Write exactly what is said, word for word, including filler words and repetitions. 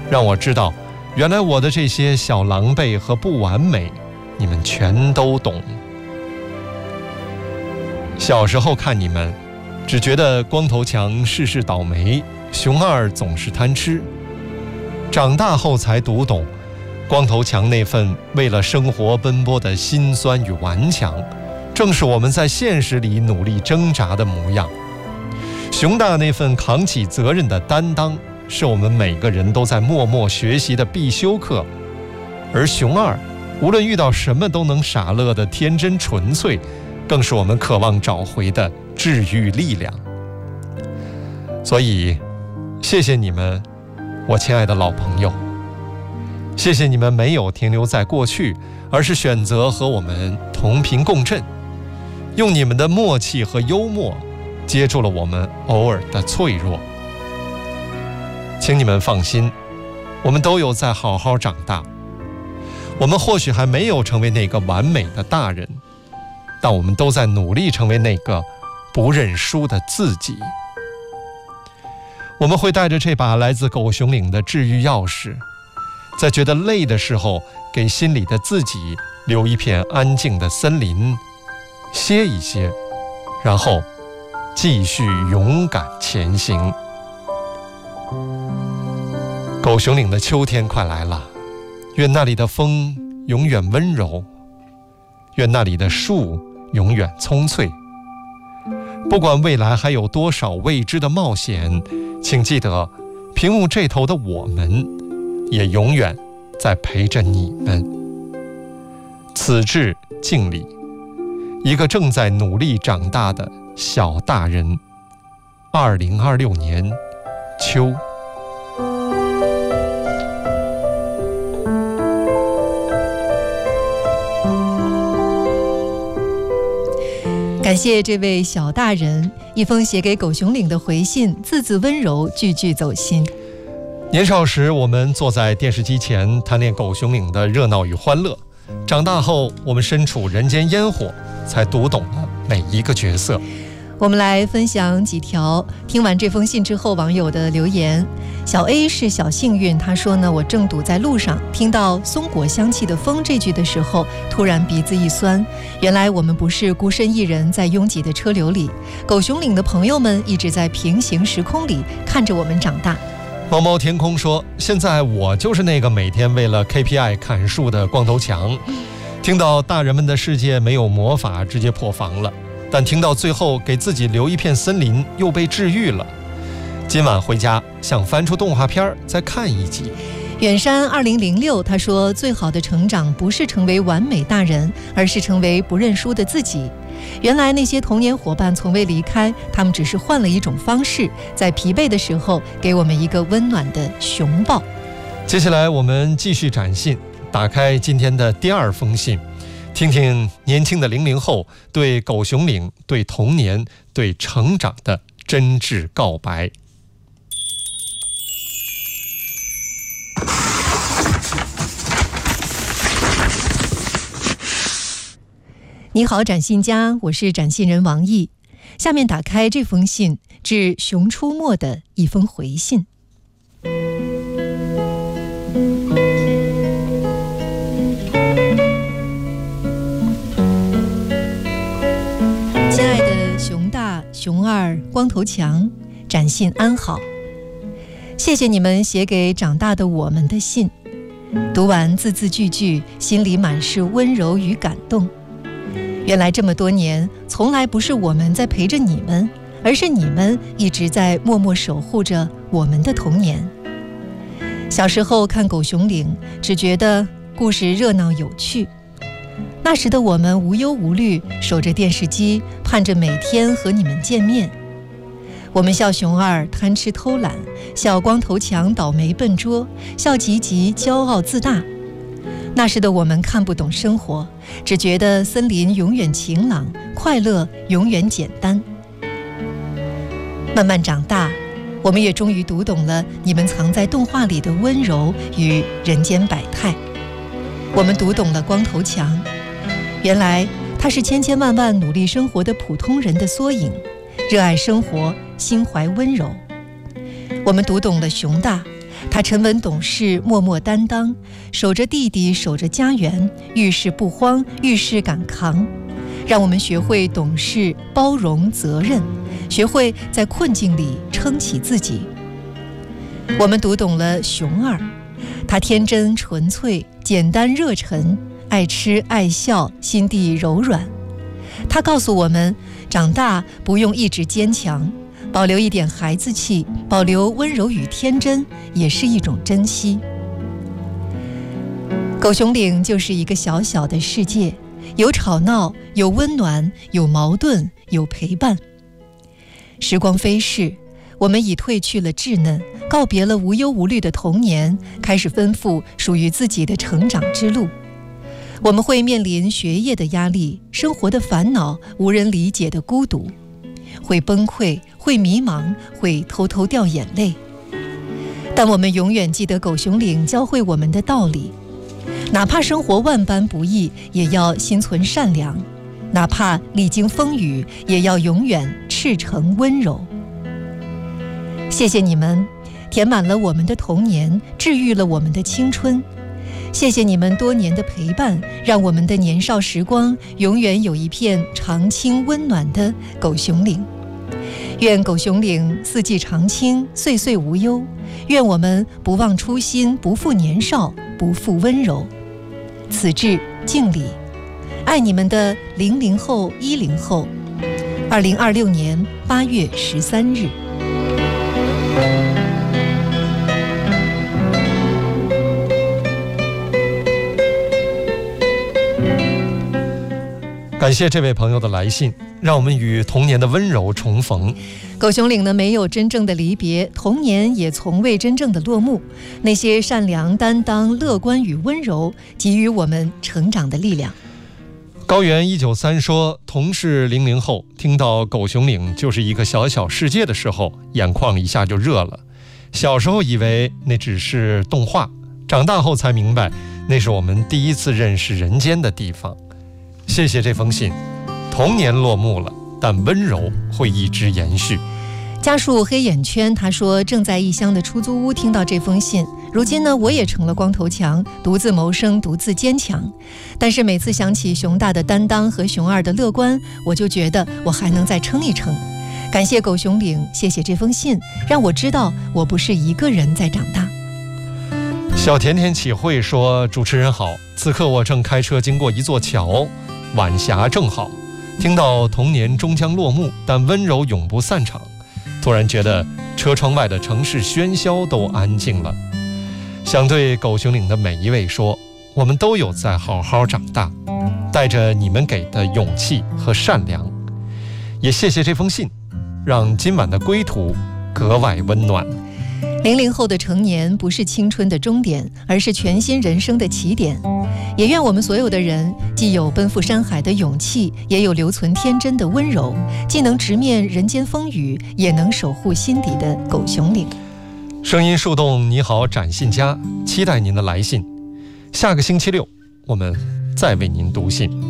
让我知道，原来我的这些小狼狈和不完美，你们全都懂。小时候看你们，只觉得光头强事事倒霉，熊二总是贪吃。长大后才读懂，光头强那份为了生活奔波的辛酸与顽强，正是我们在现实里努力挣扎的模样。熊大那份扛起责任的担当，是我们每个人都在默默学习的必修课。而熊二无论遇到什么都能傻乐的天真纯粹，更是我们渴望找回的治愈力量。所以谢谢你们，我亲爱的老朋友，谢谢你们没有停留在过去，而是选择和我们同频共振，用你们的默契和幽默接住了我们偶尔的脆弱。请你们放心，我们都有在好好长大。我们或许还没有成为那个完美的大人，但我们都在努力成为那个不认输的自己。我们会带着这把来自狗熊岭的治愈钥匙，在觉得累的时候，给心里的自己留一片安静的森林，歇一歇，然后继续勇敢前行。狗熊岭的秋天快来了，愿那里的风永远温柔，愿那里的树永远葱翠。不管未来还有多少未知的冒险，请记得，屏幕这头的我们也永远在陪着你们。此致敬礼，一个正在努力长大的小大人。二零二六年秋。 感谢这位小大人一封写给狗熊岭的回信，字字温柔，句句走心。 年少时，我们坐在电视机前谈恋狗熊岭的热闹与欢乐；长大后，我们身处人间烟火，才读懂了每一个角色。 我们来分享几条听完这封信之后网友的留言。小 A 是小幸运，他说呢，我正堵在路上，听到松果香气的风这句的时候，突然鼻子一酸。原来我们不是孤身一人在拥挤的车流里，狗熊岭的朋友们一直在平行时空里看着我们长大。 猫猫天空说，现在我就是那个每天为了 K P I 砍树的光头强，听到大人们的世界没有魔法，直接破防了，但听到最后给自己留一片森林，又被治愈了。今晚回家想翻出动画片再看一集。 远山二零零六他说，最好的成长不是成为完美大人，而是成为不认输的自己。原来那些童年伙伴从未离开，他们只是换了一种方式，在疲惫的时候给我们一个温暖的熊抱。 接下来我们继续展信，打开今天的第二封信，听听年轻的零零后对狗熊岭、对童年、对成长的真挚告白。 你好，展信家，我是展信人王毅。下面打开这封信，致熊出没的一封回信。亲爱的熊大、熊二、光头强，展信安好。谢谢你们写给长大的我们的信，读完字字句句，心里满是温柔与感动。原来这么多年，从来不是我们在陪着你们，而是你们一直在默默守护着我们的童年。小时候看狗熊岭，只觉得故事热闹有趣。那时的我们无忧无虑，守着电视机，盼着每天和你们见面。我们笑熊二贪吃偷懒，笑光头强倒霉笨拙，笑吉吉骄傲自大。那时的我们看不懂生活，只觉得森林永远晴朗，快乐永远简单。慢慢长大，我们也终于读懂了你们藏在动画里的温柔与人间百态。我们读懂了光头强，原来他是千千万万努力生活的普通人的缩影，热爱生活，心怀温柔。我们读懂了熊大， 他沉稳懂事，默默担当，守着弟弟，守着家园，遇事不慌，遇事敢扛，让我们学会懂事、包容、责任，学会在困境里撑起自己。我们读懂了熊二，他天真纯粹，简单热忱，爱吃爱笑，心地柔软。他告诉我们，长大不用一直坚强，保留一点孩子气，保留温柔与天真，也是一种珍惜。狗熊岭就是一个小小的世界，有吵闹，有温暖，有矛盾，有陪伴。时光飞逝，我们已褪去了稚嫩，告别了无忧无虑的童年，开始奔赴属于自己的成长之路。我们会面临学业的压力，生活的烦恼，无人理解的孤独，会崩溃，会迷茫，会偷偷掉眼泪。但我们永远记得狗熊岭教会我们的道理，哪怕生活万般不易，也要心存善良，哪怕历经风雨，也要永远赤诚温柔。谢谢你们，填满了我们的童年，治愈了我们的青春。谢谢你们多年的陪伴，让我们的年少时光永远有一片常青温暖的狗熊岭。愿狗熊岭四季常青，岁岁无忧。愿我们不忘初心，不负年少，不负温柔。此致敬礼，爱你们的零零后、一零后。二零二六年八月十三日。 感谢这位朋友的来信，让我们与童年的温柔重逢。 狗熊岭呢，没有真正的离别，童年也从未真正的落幕。那些善良、担当、乐观与温柔，给予我们成长的力量。 高原一九三说，同是零零后，听到狗熊岭就是一个小小世界的时候，眼眶一下就热了。小时候以为那只是动画，长大后才明白，那是我们第一次认识人间的地方。谢谢这封信，童年落幕了，但温柔会一直延续。 家属黑眼圈他说，正在异乡的出租屋听到这封信，如今呢，我也成了光头强，独自谋生，独自坚强。但是每次想起熊大的担当和熊二的乐观，我就觉得我还能再撑一撑。感谢狗熊岭，谢谢这封信，让我知道我不是一个人在长大。 小甜甜启慧说，主持人好，此刻我正开车经过一座桥，晚霞正好，听到童年终将落幕，但温柔永不散场。突然觉得车窗外的城市喧嚣都安静了。想对狗熊岭的每一位说，我们都有在好好长大，带着你们给的勇气和善良。也谢谢这封信，让今晚的归途格外温暖。 零零后的成年不是青春的终点，而是全新人生的起点。也愿我们所有的人既有奔赴山海的勇气，也有留存天真的温柔，既能直面人间风雨，也能守护心底的狗熊岭。 声音树洞，你好展信家，期待您的来信。下个星期六我们再为您读信。